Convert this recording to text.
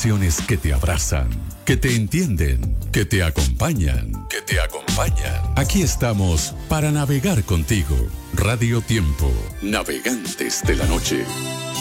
canciones que te abrazan, que te entienden, que te acompañan, que te acompañan. Aquí estamos para navegar contigo. Radio Tiempo, navegantes de la noche.